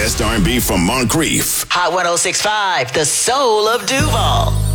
best R&B from Moncrief. Hot 106.5, the soul of Duval.